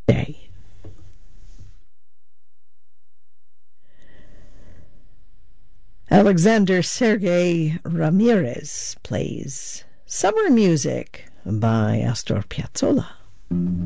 day. Alexander Sergei Ramirez plays Summer Music by Astor Piazzolla.